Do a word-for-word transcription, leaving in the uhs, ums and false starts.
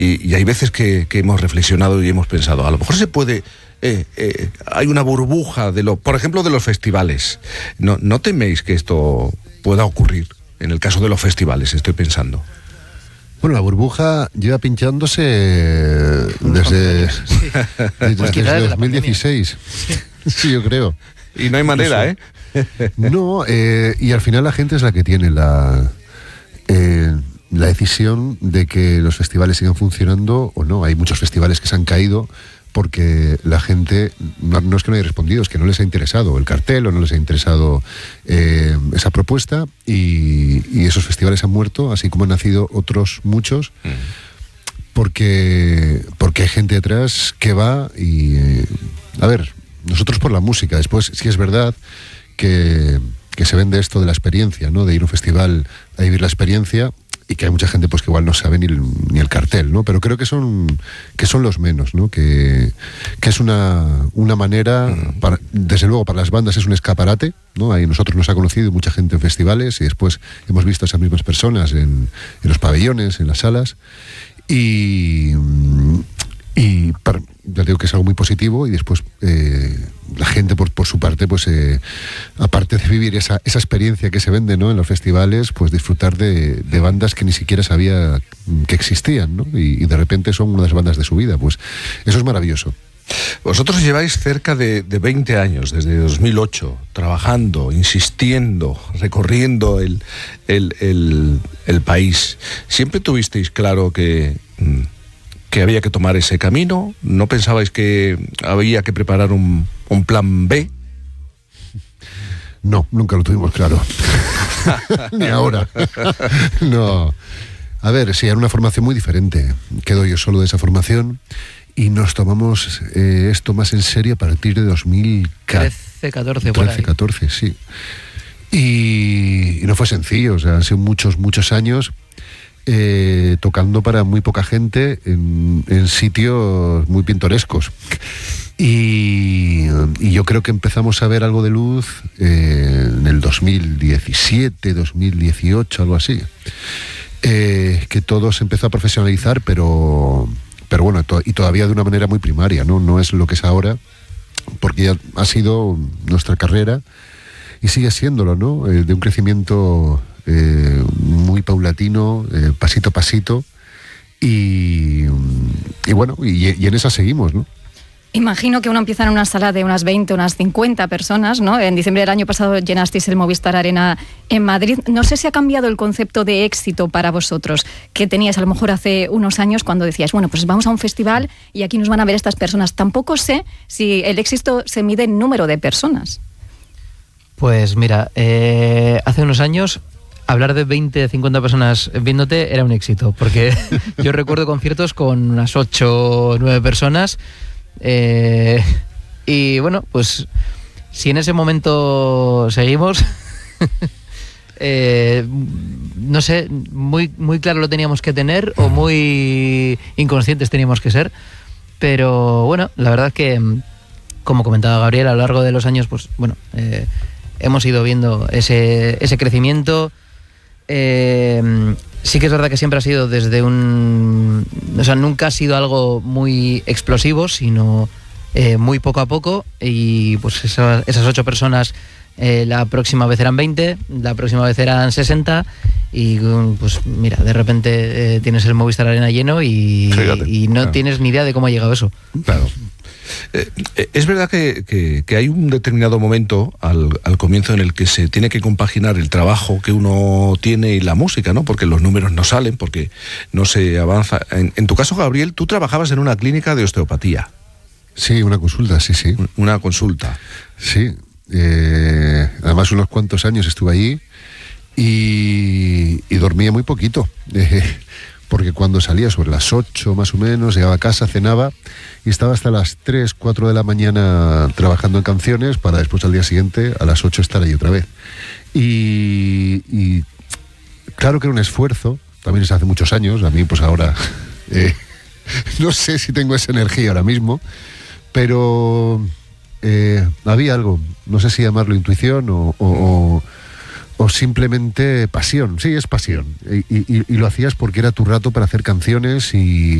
Y, y hay veces que, que hemos reflexionado y hemos pensado, a lo mejor se puede... Eh, eh, hay una burbuja, de lo, por ejemplo, de los festivales. ¿No, ¿No teméis que esto pueda ocurrir? En el caso de los festivales, estoy pensando. Bueno, la burbuja lleva pinchándose desde, sí. desde, Pues desde de dos mil dieciséis. Sí. sí, yo creo. Y no hay manera, ¿eh? No, eh, y al final la gente es la que tiene la, eh, la decisión de que los festivales sigan funcionando o no. Hay muchos festivales que se han caído porque la gente, no, no es que no haya respondido, es que no les ha interesado el cartel o no les ha interesado eh, esa propuesta y, y esos festivales han muerto, así como han nacido otros muchos, mm. porque, porque hay gente detrás que va y... Eh, a ver, nosotros por la música, después sí es verdad que, que se vende esto de la experiencia, ¿no? De ir a un festival a vivir la experiencia, y que hay mucha gente pues que igual no sabe ni el, ni el cartel, ¿no? Pero creo que son que son los menos, ¿no? Que, que es una, una manera, para, desde luego para las bandas es un escaparate, ¿no? Ahí nosotros nos ha conocido mucha gente en festivales y después hemos visto a esas mismas personas en, en los pabellones, en las salas, y... y para, ya digo que es algo muy positivo y después eh, la gente por, por su parte pues eh, aparte de vivir esa, esa experiencia que se vende, ¿no? En los festivales, pues disfrutar de, de bandas que ni siquiera sabía que existían, ¿no? Y, y de repente son una de las bandas de su vida, pues eso es maravilloso. Vosotros lleváis cerca de, de veinte años, desde dos mil ocho, trabajando, insistiendo, recorriendo el, el, el, el país. ¿Siempre tuvisteis claro que... Mmm, que había que tomar ese camino? ¿No pensabais que había que preparar un, un plan B? No, nunca lo tuvimos claro. Ni ahora. No. A ver, sí, era una formación muy diferente. Quedo yo solo de esa formación y nos tomamos eh, esto más en serio a partir de dos mil trece, catorce, por ahí. trece, catorce, sí. Y, y no fue sencillo, o sea, han sido muchos, muchos años... Eh, tocando para muy poca gente en, en sitios muy pintorescos y, y yo creo que empezamos a ver algo de luz eh, en el dos mil diecisiete, dos mil dieciocho, algo así, eh, que todo se empezó a profesionalizar, pero pero bueno, to- y todavía de una manera muy primaria, ¿no? No es lo que es ahora, porque ya ha sido nuestra carrera y sigue siéndolo, ¿no? Eh, de un crecimiento Eh, muy paulatino, eh, pasito a pasito y, y bueno, y, y en esa seguimos, ¿no? Imagino que uno empieza en una sala de unas veinte, unas cincuenta personas, ¿no? En diciembre del año pasado llenasteis el Movistar Arena en Madrid. No sé si ha cambiado el concepto de éxito para vosotros, que teníais a lo mejor hace unos años cuando decíais, bueno, pues vamos a un festival y aquí nos van a ver estas personas. Tampoco sé si el éxito se mide en número de personas. Pues mira, eh, hace unos años... hablar de veinte, cincuenta personas viéndote era un éxito, porque yo recuerdo conciertos con unas ocho o nueve personas eh, y bueno, pues si en ese momento seguimos, eh, no sé, muy, muy claro lo teníamos que tener o muy inconscientes teníamos que ser, pero bueno, la verdad que, como comentaba Gabriel, a lo largo de los años, pues bueno, eh, hemos ido viendo ese, ese crecimiento. Eh, sí que es verdad que siempre ha sido desde un... O sea, nunca ha sido algo muy explosivo, sino eh, muy poco a poco, y pues esa, esas ocho personas eh, la próxima vez eran veinte, la próxima vez eran sesenta, y pues mira, de repente eh, tienes el Movistar Arena lleno y, y no claro. tienes ni idea de cómo ha llegado eso. Claro. Eh, eh, es verdad que, que, que hay un determinado momento al, al comienzo en el que se tiene que compaginar el trabajo que uno tiene y la música, ¿no? Porque los números no salen, porque no se avanza. En, en tu caso, Gabriel, tú trabajabas en una clínica de osteopatía. Sí, una consulta, sí, sí. Una consulta. Sí, eh, además unos cuantos años estuve allí y, y dormía muy poquito. Eh, porque cuando salía sobre las ocho más o menos, llegaba a casa, cenaba y estaba hasta las tres, cuatro de la mañana trabajando en canciones para después al día siguiente a las ocho estar ahí otra vez. Y, y claro que era un esfuerzo, también es hace muchos años, a mí pues ahora eh, no sé si tengo esa energía ahora mismo, pero eh, había algo, no sé si llamarlo intuición o... o, o o simplemente pasión, sí, es pasión, y, y, y lo hacías porque era tu rato para hacer canciones y,